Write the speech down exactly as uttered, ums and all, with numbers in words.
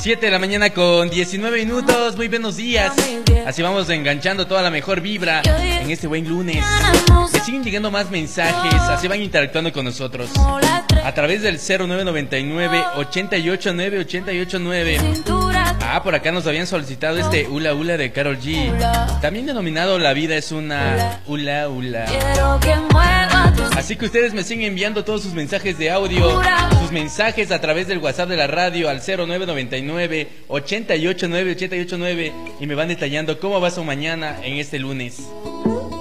siete de la mañana con diecinueve minutos. Muy buenos días. Así vamos enganchando toda la mejor vibra en este buen lunes. Me siguen llegando más mensajes, así van interactuando con nosotros a través del cero nueve noventa y nueve, ochenta y ocho nueve, ochenta y ocho nueve. Ah, por acá nos habían solicitado este Ula Ula de Karol G, también denominado La vida es una Ula Ula. Así que ustedes me siguen enviando todos sus mensajes de audio, sus mensajes a través del WhatsApp de la radio al cero nueve noventa y nueve, ochenta y ocho nueve, ochenta y ocho nueve, y me van detallando cómo va su mañana en este lunes.